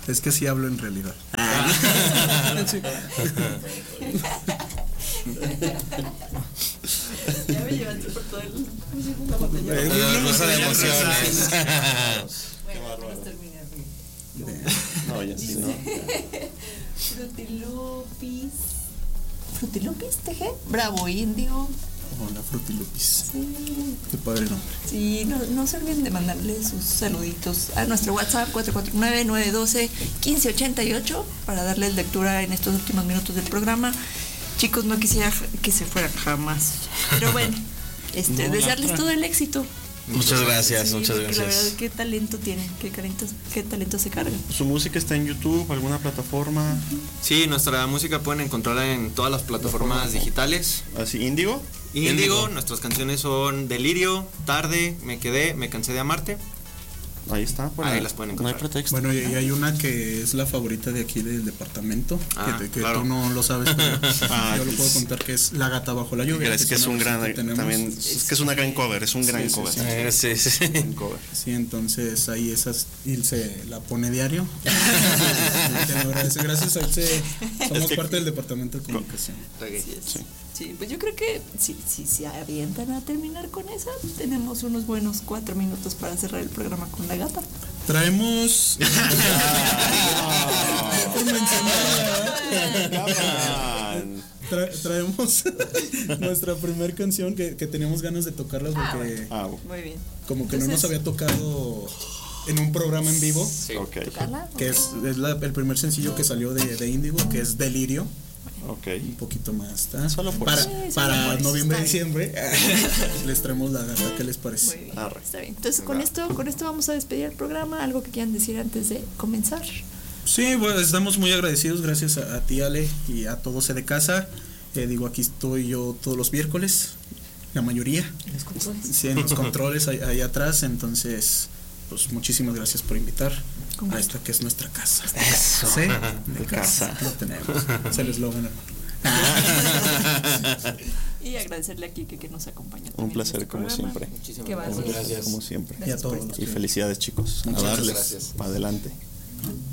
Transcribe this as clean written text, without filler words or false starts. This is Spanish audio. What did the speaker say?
Es que sí hablo en realidad. Sí. Ya me llevaste por todo el... la botella. Rosa de emociones. Bueno, al menos terminé así. No, ya sí, ¿no? Frutilupis. ¿Frutilupis, TG? Bravo, Índigo. Hola, Frutilupis. Sí. Qué padre nombre. Sí, no se olviden de mandarle sus saluditos a nuestro WhatsApp 449-912-1588 para darles lectura en estos últimos minutos del programa. Chicos, no quisiera que se fueran jamás. Pero bueno, desearles todo el éxito. Muchas gracias, Sí, muchas porque la gracias. verdad, qué talento tienen, qué talento se cargan. ¿Su música está en YouTube, alguna plataforma? Sí, nuestra música pueden encontrarla en todas las plataformas digitales. ¿Así, Índigo? Índigo, nuestras canciones son Delirio, Tarde, Me Quedé, Me Cansé de Amarte. Ahí está. Bueno, Ahí las pueden no hay encontrar. pretexto. Bueno, y hay una que es la favorita de aquí del departamento, que claro. tú no lo sabes, pero yo lo puedo pues, contar, que es La Gata Bajo la Lluvia. es que es un gran, tenemos. también, es que es una gran cover, es un gran Sí, cover. sí, Sí, sí. Gran cover. Sí, entonces ahí él se la pone diario. Te lo agradece. Gracias a él somos parte del departamento de comunicación. Así es. Sí. Sí, pues yo creo que si se avientan a terminar con esa, tenemos unos buenos 4 minutos para cerrar el programa con La Gata. Traemos traemos nuestra primer canción que teníamos ganas de tocarla porque Muy bien. como que no nos Entonces, había tocado en un programa en vivo, Sí. Ok, ¿tocarla? que es el primer sencillo que salió de Índigo, que es Delirio. ok. Un poquito más, ¿está? Solo por para eso. para Sí, noviembre, está bien. diciembre les traemos La Gata. ¿Qué les Muy parece? bien, Arre. está bien. Entonces con esto vamos a despedir el programa. ¿Algo que quieran decir antes de comenzar? Sí, bueno, estamos muy agradecidos, gracias a ti, Ale, y a todos de casa. Aquí estoy yo todos los miércoles, la mayoría. Los controles. Sí, en los controles ahí atrás. Entonces, pues muchísimas gracias por invitar Con a gusto. esta que es nuestra casa. Eso. Sí, De casa. lo tenemos. Es el eslogan, hermano. Y agradecerle a Kike que nos acompaña. Un también en placer este como programa. siempre. Muchísimas Qué gracias. bárbaro. Gracias. Como siempre. Y a todos. por estar. Y felicidades, chicos. A Muchas darles gracias. para adelante.